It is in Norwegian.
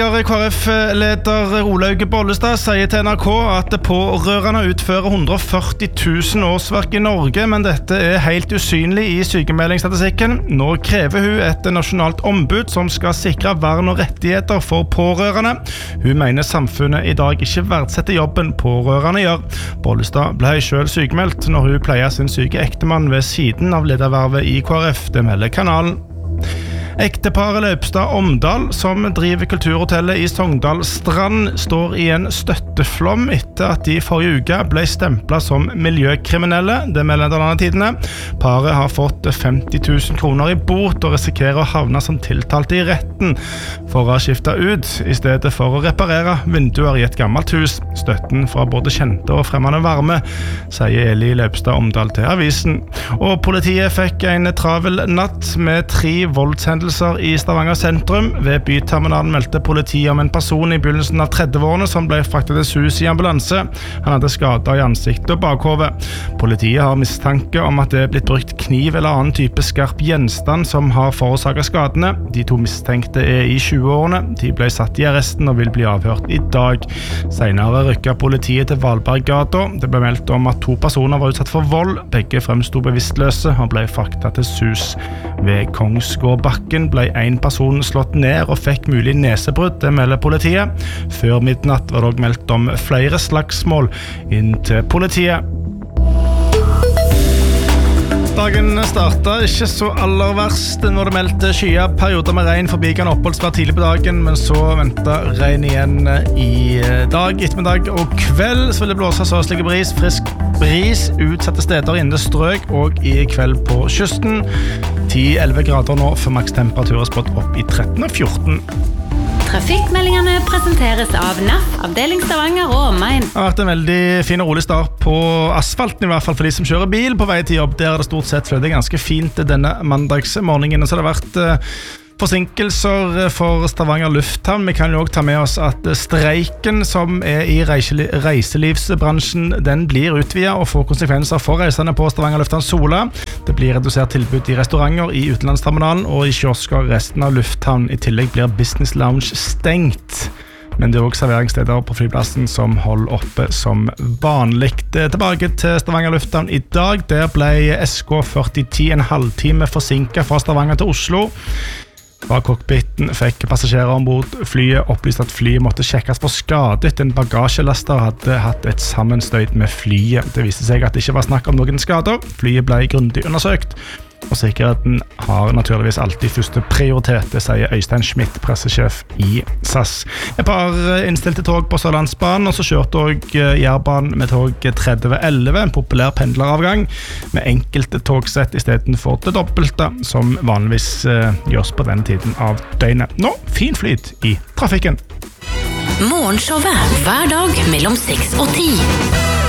KrF-leder Olaug Bollestad sier til NRK at pårørende utfører 140 000 årsverk i Norge, men dette helt usynlig i sykemeldingsstatistikken. Nå krever hun et nasjonalt ombud som skal sikre vern og rettigheter for pårørende. Hun mener samfunnet i dag ikke verdsetter jobben pårørende gjør. Bollestad ble selv sykemeldt når hun pleier sin syke ektemann ved siden av ledervervet i KrF, det melder kanalen. Ekteparet Løpstad Omdal, som driver kulturhotellet i Sogndal Strand, står i en støtteflom etter at de forrige uke ble stemplet som miljøkriminelle, det melder denne tidene. Paret har fått 50 000 kroner i bot og risikerer å havne som tiltalte i retten for å ha skiftet ut, i stedet for å reparere vinduer i et gammelt hus. Støtten fra både kjente og fremmede varme, sier Eli Løpstad Omdal til avisen. Og politiet fikk en travel natt med 3 voldshendelser i Stavanger sentrum. Ved byterminalen meldte politiet om en person i begynnelsen av 30-årene som ble fraktet til hus i ambulanse. Han hadde skader i ansiktet og bakhovet. Politiet har mistanke om at det blitt brukt kniv eller annen type skarp gjenstand som har forårsaket skadene. De 2 mistenkte i 20-årene. De ble satt i arresten og vil bli avhørt i dag. Senere rykket politiet til Valberggata. Det ble meldt om at 2 personer var utsatt for vold. Begge fremstod bevisstløse og ble fraktet til hus. Ved Kongsgårdbakken ble en person slått ned og fikk mulig nesebrudd, det melder politiet. Før midnatt var det også meldt om flere slagsmål inn til politiet. Dagen startet ikke så aller verst når det meldte skyet perioder med regn forbigående oppholdsvær tidlig på dagen, men så ventet regn igjen i dag, ettermiddag og kveld. Så vil det blåse sørøstlig bris, frisk bris, utsatte steder inne strøk og i kveld på kysten. 10-11 grader nå for makstemperatur spådd opp i 13 og 14. Trafikkmeldingene presenteres av NAF, avdeling Stavanger og omegn. Det har vært en veldig fin og rolig start på asfalten, i hvert fall for de som kjører bil på vei til jobb. Der det stort sett flød ganske fint denne mandagsmorgenen, så det har vært forsinkelser for Stavanger lufthavn. Vi kan jo også ta med oss at streiken som i reiselivsbransjen, den blir utvidet og får konsekvenser for reisende på Stavanger lufthavn Sola. Det blir redusert tilbud i restauranter i utenlandsterminalen og i kiosker resten av lufthavn. I tillegg blir Business Lounge stengt. Men det også serveringssteder på flyplassen som holder oppe som vanlig. Tilbake til Stavanger lufthavn i dag. Der ble SK4010 en halvtime forsinket fra Stavanger til Oslo. Fra cockpiten fikk passasjerer ombord flyet opplyst at flyet måtte sjekkes for skade. En bagasjelaster hadde hatt et sammenstøyt med flyet. Det viste seg at det ikke var snakk om noen skader. Flyet ble grundig undersøkt, og sikkerheten har naturligvis alltid første prioritet, det sier Øystein Schmidt, pressesjef i SAS. Et par innstilte tog på Sørlandsbanen, og så kjørte også Jærbanen med tog 3011, en populær pendleravgang, med enkelte togsett i stedet for det dobbelte, som vanligvis gjøres på denne tiden av døgnet. Nå, fin flyt i trafikken. Morgenshowet hver dag mellom 6 og 10.